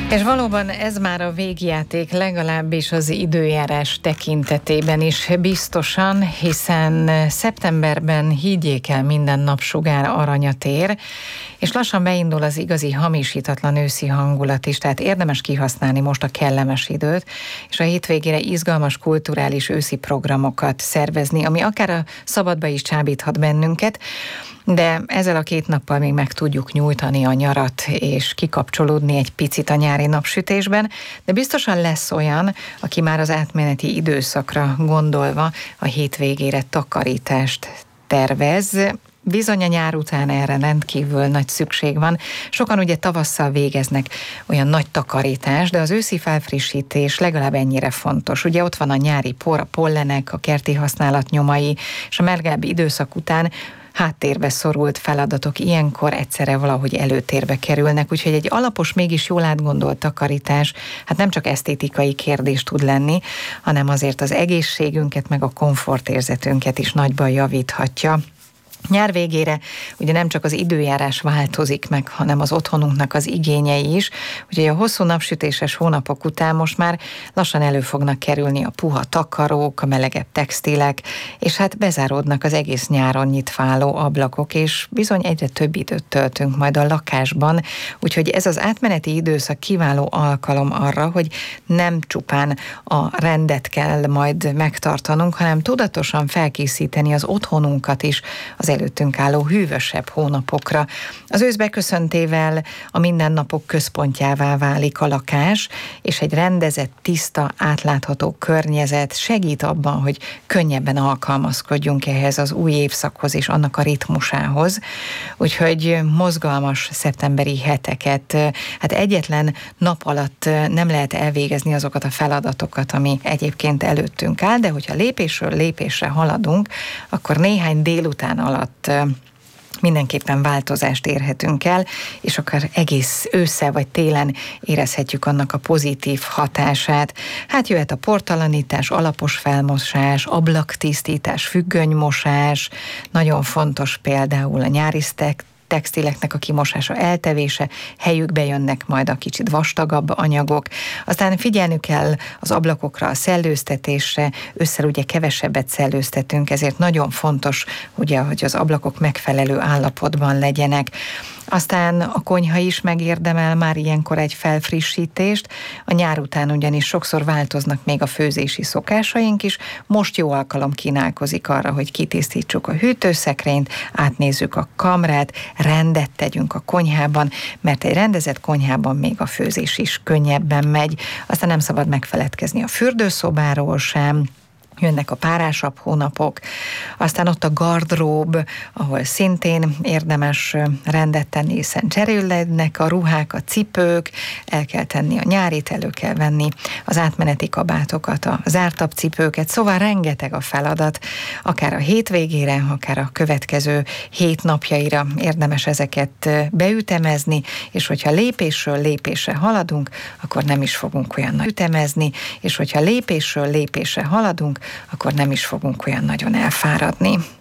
És valóban ez már a végjáték, legalábbis az időjárás tekintetében is biztosan, hiszen szeptemberben, higgyék el, minden napsugár aranyat ér, és lassan beindul az igazi hamisítatlan őszi hangulat is, tehát érdemes kihasználni most a kellemes időt, és a hétvégére izgalmas kulturális őszi programokat szervezni, ami akár a szabadba is csábíthat bennünket, de ezzel a 2 nappal még meg tudjuk nyújtani a nyarat, és kikapcsolódni egy picit a nyári napsütésben, de biztosan lesz olyan, aki már az átmeneti időszakra gondolva a hétvégére takarítást tervez. Bizony a nyár után erre rendkívül nagy szükség van. Sokan ugye tavasszal végeznek olyan nagy takarítást, de az őszi felfrissítés legalább ennyire fontos. Ugye ott van a nyári por, a pollenek, a kerti használat nyomai, és a melegebb időszak után háttérbe szorult feladatok ilyenkor egyszerre valahogy előtérbe kerülnek, úgyhogy egy alapos, mégis jól átgondolt takarítás, hát nem csak esztétikai kérdés tud lenni, hanem azért az egészségünket, meg a komfortérzetünket is nagyban javíthatja. Nyár végére ugye nem csak az időjárás változik meg, hanem az otthonunknak az igényei is. Ugye a hosszú napsütéses hónapok után most már lassan elő fognak kerülni a puha takarók, a melegebb textilek, és hát bezáródnak az egész nyáron nyitva álló ablakok, és bizony egyre több időt töltünk majd a lakásban, úgyhogy ez az átmeneti időszak kiváló alkalom arra, hogy nem csupán a rendet kell majd megtartanunk, hanem tudatosan felkészíteni az otthonunkat is az előttünk álló hűvösebb hónapokra. Az ősz beköszöntével a mindennapok központjává válik a lakás, és egy rendezett, tiszta, átlátható környezet segít abban, hogy könnyebben alkalmazkodjunk ehhez az új évszakhoz és annak a ritmusához. Úgyhogy mozgalmas szeptemberi heteket, hát egyetlen nap alatt nem lehet elvégezni azokat a feladatokat, ami egyébként előttünk áll, de hogyha lépésről lépésre haladunk, akkor néhány délután alatt mindenképpen változást érhetünk el, és akár egész ősszel vagy télen érezhetjük annak a pozitív hatását. Hát jöhet a portalanítás, alapos felmosás, ablaktisztítás, függönymosás, nagyon fontos például a nyári textileknek a kimosása, eltevése, helyükbe jönnek majd a kicsit vastagabb anyagok. Aztán figyelnünk kell az ablakokra, a szellőztetésre, ősszel ugye kevesebbet szellőztetünk, ezért nagyon fontos, ugye, hogy az ablakok megfelelő állapotban legyenek. Aztán a konyha is megérdemel már ilyenkor egy felfrissítést. A nyár után ugyanis sokszor változnak még a főzési szokásaink is. Most jó alkalom kínálkozik arra, hogy kitisztítsuk a hűtőszekrényt, átnézzük a kamrát, rendet tegyünk a konyhában, mert egy rendezett konyhában még a főzés is könnyebben megy. Aztán nem szabad megfeledkezni a fürdőszobáról sem, jönnek a párásabb hónapok, aztán ott a gardrób, ahol szintén érdemes rendet tenni, hiszen cserélődnek a ruhák, a cipők, el kell tenni a nyárit, elő kell venni az átmeneti kabátokat, a zártabb cipőket, szóval rengeteg a feladat, akár a hétvégére, akár a következő 7 napjaira érdemes ezeket beütemezni, és hogyha lépésről lépésre haladunk, akkor nem is fogunk olyan nagy ütemezni, és hogyha lépésről lépésre haladunk, akkor nem is fogunk olyan nagyon elfáradni.